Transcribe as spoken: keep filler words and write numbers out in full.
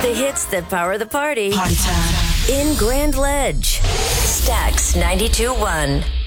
The hits that power the party. Party time. In Grand Ledge. Stax ninety-two point one.